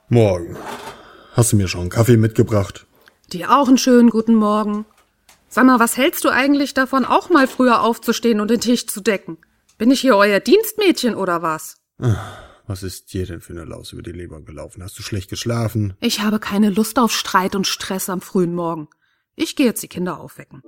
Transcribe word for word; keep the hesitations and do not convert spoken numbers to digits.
Morgen. Hast du mir schon einen Kaffee mitgebracht? Dir auch einen schönen guten Morgen. Sag mal, was hältst du eigentlich davon, auch mal früher aufzustehen und den Tisch zu decken? Bin ich hier euer Dienstmädchen oder was? Was ist dir denn für eine Laus über die Leber gelaufen? Hast du schlecht geschlafen? Ich habe keine Lust auf Streit und Stress am frühen Morgen. Ich gehe jetzt die Kinder aufwecken.